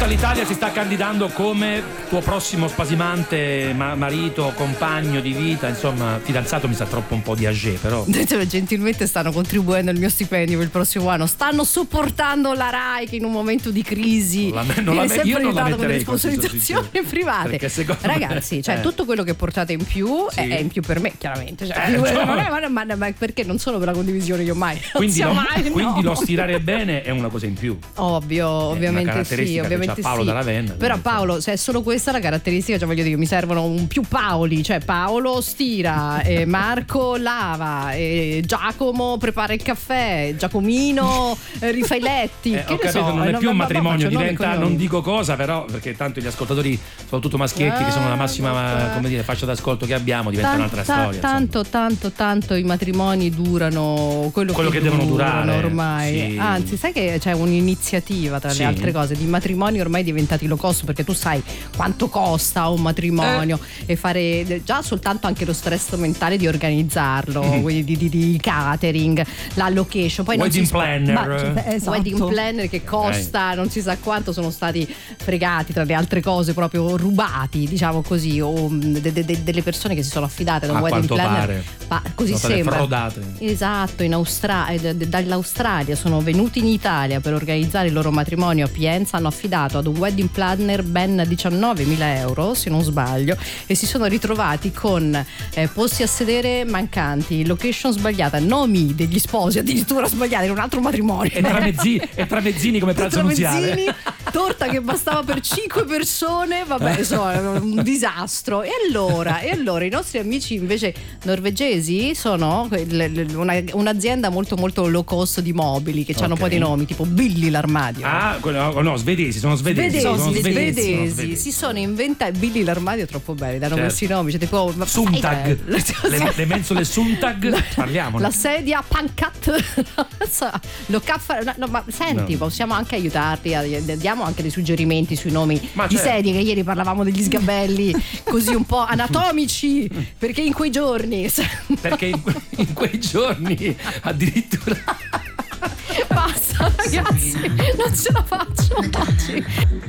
tutta l'Italia si sta candidando come tuo prossimo spasimante marito, compagno di vita, insomma, fidanzato mi sa troppo un po' di âgé, però gentilmente stanno contribuendo al mio stipendio per il prossimo anno, stanno supportando la Rai che in un momento di crisi viene sempre aiutato con le sponsorizzazioni private. Ragazzi, cioè tutto quello che portate in più è in più per me, chiaramente, ma perché non solo per la condivisione che mai quindi lo stirare bene è una cosa in più, ovviamente sì, ovviamente Paolo sì. Dalla Però Paolo, se è solo questa la caratteristica, cioè voglio dire, mi servono più Paoli, cioè Paolo stira, Marco lava, Giacomo prepara il caffè, Giacomino rifà i letti, che ho capito, so, non è più un matrimonio, diventa, non dico cosa, però perché tanto gli ascoltatori, soprattutto maschietti, che sono la massima come dire fascia d'ascolto che abbiamo, diventa un'altra storia. Tanto i matrimoni durano quello che devono durare ormai. Sì. Anzi, sai che c'è un'iniziativa tra le altre cose di matrimoni ormai diventati low cost, perché tu sai quanto costa un matrimonio e fare già soltanto anche lo stress mentale di organizzarlo, quindi di catering, la location, poi wedding planner, wedding planner che costa non si sa quanto, sono stati fregati tra le altre cose, proprio rubati, diciamo così, o delle persone che si sono affidate da un wedding planner, così sembra, frodate. Esatto, dall'Australia sono venuti in Italia per organizzare il loro matrimonio a Pienza, hanno affidato ad un wedding planner ben 19.000 euro se non sbaglio, e si sono ritrovati con posti a sedere mancanti, location sbagliata, nomi degli sposi addirittura sbagliati in un altro matrimonio, e tramezzini come pranzo nuziale, torta che bastava per 5 persone, vabbè, insomma, un disastro. E allora i nostri amici invece norvegesi sono un'azienda molto molto low cost di mobili che hanno poi dei nomi tipo Billy l'armadio. Svedesi, sono svedesi. Si sono inventati Billy l'armadio, troppo belli, danno questi nomi, cioè tipo Suntag, le mensole Suntag, parliamo. La sedia Pancat, ma senti, possiamo anche aiutarti, diamo anche dei suggerimenti sui nomi di sedie, che ieri parlavamo degli sgabelli così un po' anatomici, perché in quei giorni addirittura basta ragazzi, non ce la faccio oggi.